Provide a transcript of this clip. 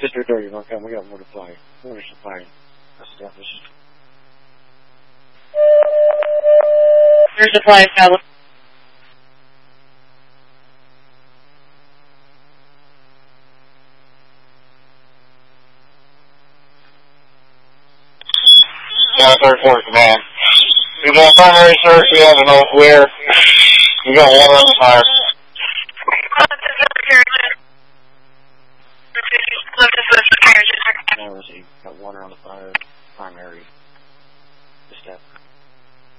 Sister Dirty, don't come. We got water supply. Water supply established. Water supply established. Yeah, third floor command. We got primary search, we have to know where. We got water on the fire. Now we're seeing got water on the fire, primary. Step.